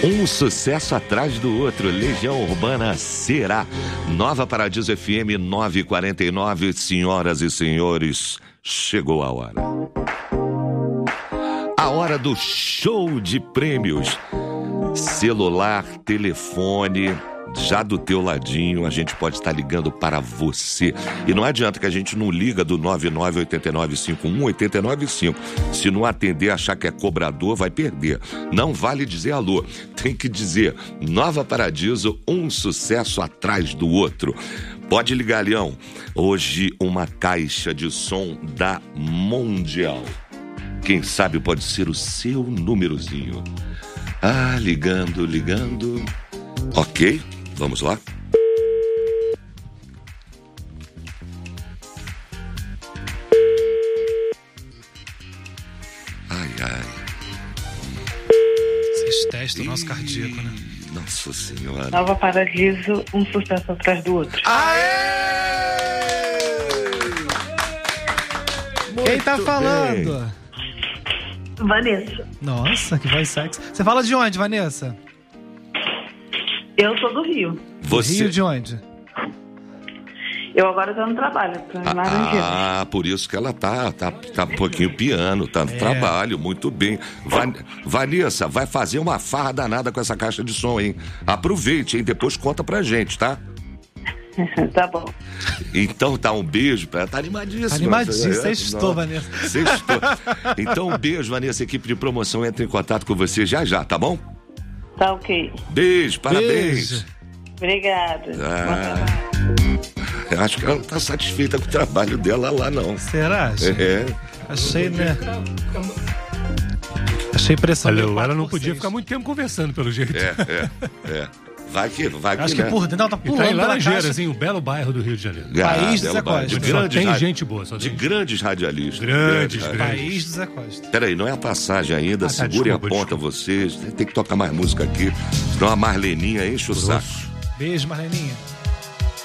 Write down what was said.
Um sucesso atrás do outro. Legião Urbana será. Nova Paradiso FM 949. Senhoras e senhores, chegou a hora. A hora do show de prêmios. Celular, telefone, já do teu ladinho, a gente pode estar ligando para você. E não adianta que a gente não liga do 998951-895. Se não atender, achar que é cobrador, vai perder. Não vale dizer alô. Tem que dizer Nova Paradiso, um sucesso atrás do outro. Pode ligar, Leão. Hoje uma caixa de som da Mundial. Quem sabe pode ser o seu númerozinho. Ah, ligando. Ok, vamos lá. Ai. Vocês testam o nosso cardíaco, né? Nossa Senhora. Nova Paradiso, um sucesso atrás do outro. Quem tá falando? Vanessa. Nossa, que voz sexy. Você fala de onde, Vanessa? Eu sou do Rio. Você... Rio de onde? Eu agora tô no trabalho, tô em Laranjeiras. Ah, por isso que ela tá um pouquinho piano, tá no trabalho, muito bem. Vanessa, vai fazer uma farra danada com essa caixa de som, hein? Aproveite, hein? Depois conta pra gente, tá? Tá bom. Então tá, um beijo pra ela. Tá animadíssima. Animadíssima, sextou, Vanessa. Sextou. Então um beijo, Vanessa. A equipe de promoção entra em contato com você já, tá bom? Tá ok. Beijo, parabéns. Beijo. Obrigada. Eu acho que ela não tá satisfeita com o trabalho dela lá, não. Será? É. Achei, né? Achei pressão. Ela não podia ficar muito tempo conversando, pelo jeito. É. Vai que, Acho que né? por dentro ela tá E tá em pulando pela Laranjeiras, caixa. hein? Um belo bairro do Rio de Janeiro. País do Zé Costa. Só tem gente boa. De grandes radialistas. Grandes. País do Zé Costa. Peraí, não é a passagem ainda, segurem a ponta vocês. Tem que tocar mais música aqui, senão a Marleninha enche o saco. Beijo, Marleninha.